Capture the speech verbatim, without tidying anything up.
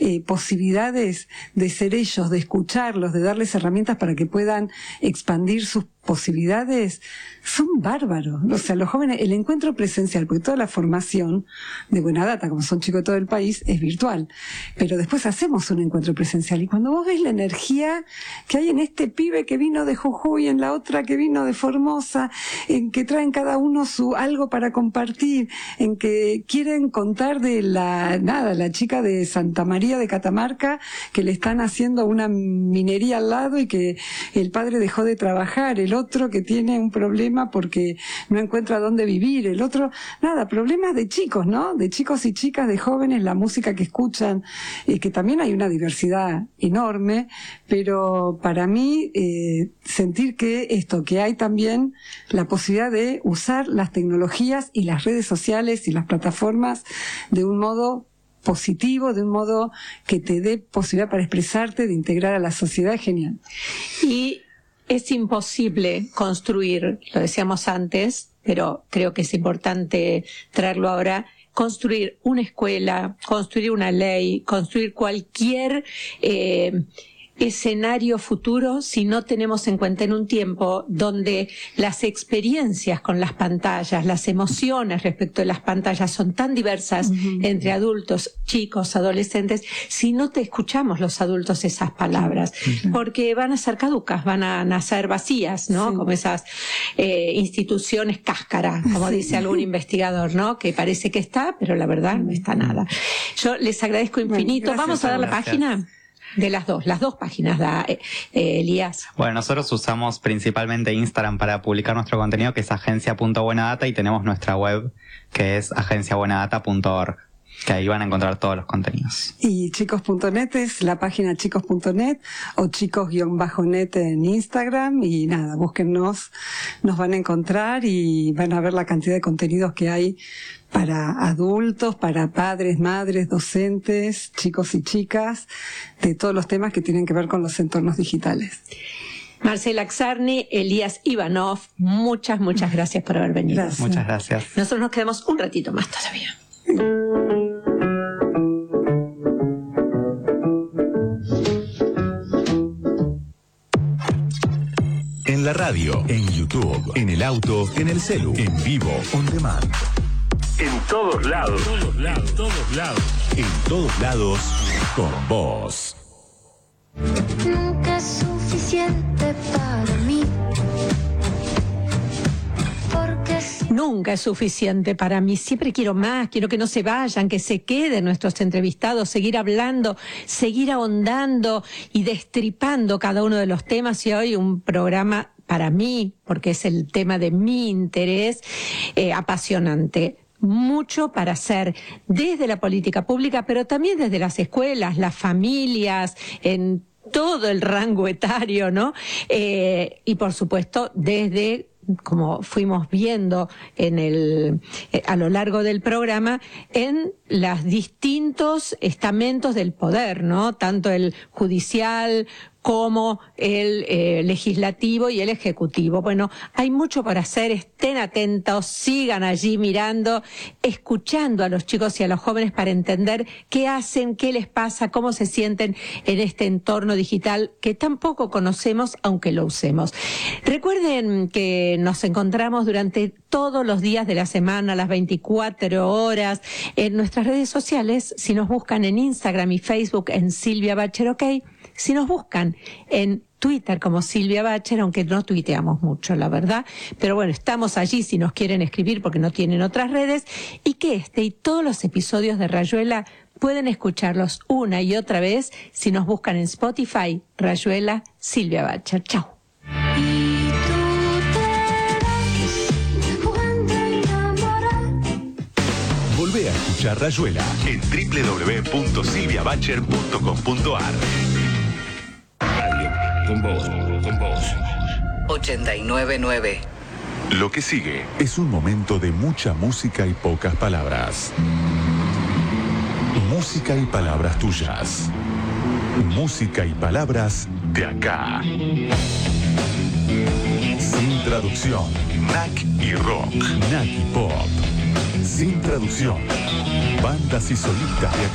eh, posibilidades de ser ellos, de escucharlos, de darles herramientas para que puedan expandir sus posibilidades, son bárbaros. O sea, los jóvenes, el encuentro presencial, porque toda la formación de Buena Data, como son chicos de todo el país, es virtual. Pero después hacemos un encuentro presencial. Y cuando vos ves la energía que hay en este pibe que vino de Jujuy, en la otra que vino de Formosa, en que traen cada uno su algo para compartir, en que quieren contar de la, nada, la chica de Santa María de Catamarca, que le están haciendo una minería al lado y que el padre dejó de trabajar, el otro que tiene un problema porque no encuentra dónde vivir, el otro, nada, problemas de chicos, ¿no? De chicos y chicas, de jóvenes, la música que escuchan, eh, que también hay una diversidad enorme, pero para mí eh, sentir que esto, que hay también la posibilidad de usar las tecnologías y las redes sociales y las plataformas de un modo positivo, de un modo que te dé posibilidad para expresarte, de integrar a la sociedad, es genial. Y es imposible construir, lo decíamos antes, pero creo que es importante traerlo ahora, construir una escuela, construir una ley, construir cualquier eh, escenario futuro si no tenemos en cuenta en un tiempo donde las experiencias con las pantallas, las emociones respecto de las pantallas son tan diversas uh-huh. entre adultos, chicos, adolescentes, si no te escuchamos los adultos esas palabras, uh-huh. porque van a ser caducas, van a nacer vacías, ¿no? Sí. Como esas eh, instituciones cáscara, como sí. dice algún investigador, ¿no? Que parece que está, pero la verdad no está nada. Yo les agradezco infinito. Bueno, Vamos a dar la gracias. página. De las dos, las dos páginas, da, eh, eh, Elías. Bueno, nosotros usamos principalmente Instagram para publicar nuestro contenido, que es agencia punto buena data, y tenemos nuestra web, que es agencia buena data punto org, que ahí van a encontrar todos los contenidos. Y chicos punto net es la página chicos punto net o chicos-net en Instagram, y nada, búsquennos, nos van a encontrar y van a ver la cantidad de contenidos que hay para adultos, para padres, madres, docentes, chicos y chicas, de todos los temas que tienen que ver con los entornos digitales. Marcela Czarny, Elías Ivanov, muchas, muchas gracias por haber venido. Gracias. Muchas gracias. Nosotros nos quedamos un ratito más todavía. En la radio, en YouTube, en el auto, en el celu, en vivo, on demand. En todos lados. En todos lados. En todos lados. En todos lados, con vos. Nunca es suficiente para mí. Porque si... Nunca es suficiente para mí. Siempre quiero más. Quiero que no se vayan, que se queden nuestros entrevistados, seguir hablando, seguir ahondando y destripando cada uno de los temas. Y hoy un programa para mí, porque es el tema de mi interés, eh, apasionante. Mucho para hacer desde la política pública, pero también desde las escuelas, las familias, en todo el rango etario, ¿no? Eh, y por supuesto, desde, como fuimos viendo en el, eh, a lo largo del programa, en los distintos estamentos del poder, ¿no? Tanto el judicial como el eh, legislativo y el ejecutivo. Bueno, hay mucho por hacer, estén atentos, sigan allí mirando, escuchando a los chicos y a los jóvenes para entender qué hacen, qué les pasa, cómo se sienten en este entorno digital que tampoco conocemos, aunque lo usemos. Recuerden que nos encontramos durante todos los días de la semana, las veinticuatro horas, en nuestras redes sociales. Si nos buscan en Instagram y Facebook en Silvia Bacher OK, si nos buscan en Twitter como Silvia Bacher, aunque no tuiteamos mucho, la verdad, pero bueno, estamos allí si nos quieren escribir porque no tienen otras redes, y que este y todos los episodios de Rayuela pueden escucharlos una y otra vez si nos buscan en Spotify, Rayuela Silvia Bacher. Chao. Volvé a escuchar Rayuela en doble u doble u doble u punto silvia bacher punto com punto a r. Con vos, con vos. ochenta y nueve nueve. Lo que sigue es un momento de mucha música y pocas palabras. Música y palabras tuyas. Música y palabras de acá. Sin traducción. N A C y rock. N A C y pop. Sin traducción. Bandas y solistas de acá.